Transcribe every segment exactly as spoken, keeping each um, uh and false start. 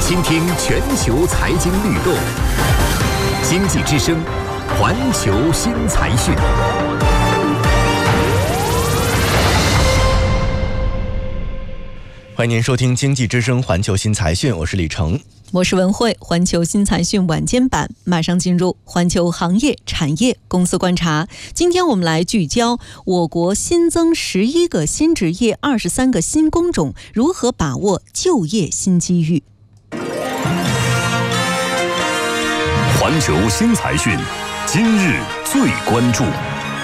倾听全球财经律动，经济之声，环球新财讯。 欢迎您收听经济之声环球新财讯，我是李成， 我是文慧。环球新财讯晚间版马上进入环球行业、产业、公司观察。今天我们来聚焦我国新增十一个新职业、二十三个新工种，如何把握就业新机遇。 环球新财讯，今日最关注。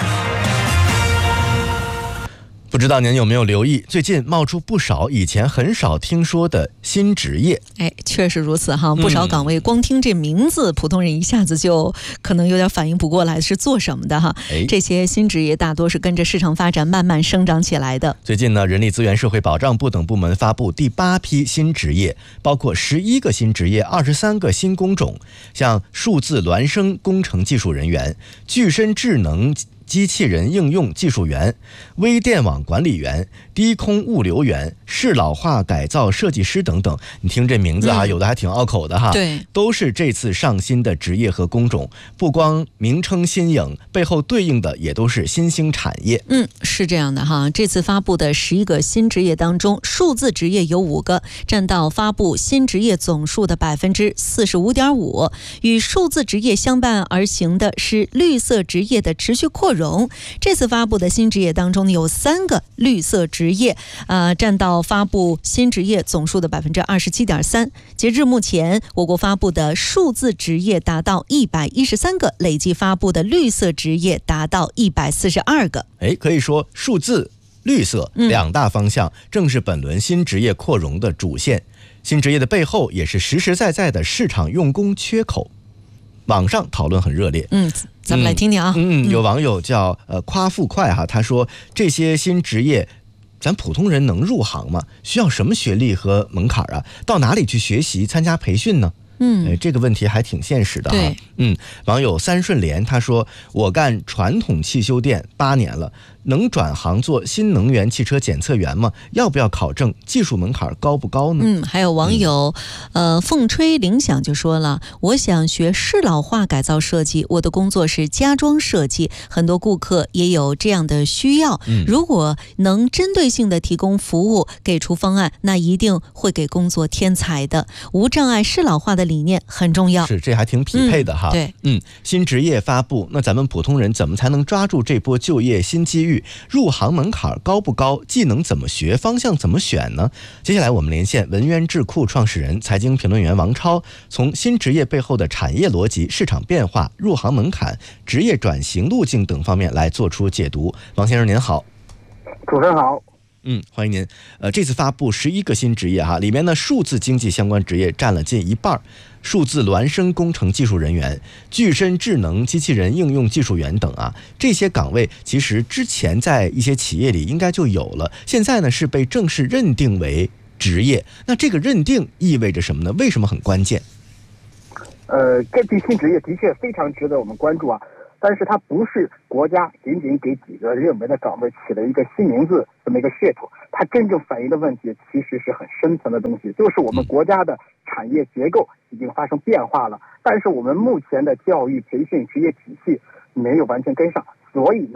不知道您有没有留意，最近冒出不少以前很少听说的新职业。 哎，确实如此哈，不少岗位光听这名字，嗯、普通人一下子就可能有点反应不过来是做什么的哈。这些新职业大多是跟着市场发展慢慢生长起来的。 最近呢，人力资源社会保障部等部门发布第八批新职业，包括十一个新职业、二十三个新工种，像数字孪生工程技术人员、具身智能机器人应用技术员、微电网管理员、低空物流员、适老化改造设计师等等。你听这名字啊，嗯、有的还挺拗口的哈。 对， 都是这次上新的职业和工种。不光名称新颖，背后对应的也都是新兴产业。 嗯，是这样的哈。这次发布的十一个新职业当中，数字职业有五个，占到发布新职业总数的百分之四十五点五。与数字职业相伴而行的是绿色职业的持续扩容。这次发布的新职业当中有三个绿色职业，呃，占到发布新职业总数的百分之二十七点三。截至目前，我国发布的数字职业达到一百一十三个，累计发布的绿色职业达到一百四十二个。 哎，可以说数字、绿色两大方向，正是本轮新职业扩容的主线。新职业的背后，也是实实在在的市场用工缺口。网上讨论很热烈， 嗯，咱们来听听啊。 嗯，嗯有网友叫呃夸富快哈，他说这些新职业，咱普通人能入行吗？需要什么学历和门槛啊？到哪里去学习、参加培训呢？嗯、呃，这个问题还挺现实的哈。嗯，网友三顺莲他说，我干传统汽修店八年了，能转行做新能源汽车检测员吗？要不要考证？技术门槛高不高呢？ 嗯，还有网友、嗯、呃凤吹铃响就说了，我想学适老化改造设计，我的工作是家装设计，很多顾客也有这样的需要。嗯、如果能针对性的提供服务，给出方案，那一定会给工作添彩的。无障碍适老化的理念很重要。 是，这还挺匹配的哈。 嗯、对， 嗯，新职业发布，那咱们普通人怎么才能抓住这波就业新机遇？入行门槛高不高？技能怎么学？方向怎么选呢？接下来我们连线文渊智库创始人、财经评论员王超，从新职业背后的产业逻辑、市场变化、入行门槛、职业转型路径等方面来做出解读。王先生您好。 主持人好。 嗯，欢迎您。呃，这次发布十一个新职业哈，里面呢数字经济相关职业占了近一半，数字孪生工程技术人员、具身智能机器人应用技术员等啊，这些岗位其实之前在一些企业里应该就有了，现在呢是被正式认定为职业。那这个认定意味着什么呢？为什么很关键？ 呃，这批新职业的确非常值得我们关注啊。但是它不是国家仅仅给几个热门的岗位起了一个新名字这么一个噱头，它真正反映的问题其实是很深层的东西，就是我们国家的产业结构已经发生变化了，但是我们目前的教育培训职业体系没有完全跟上，所以呢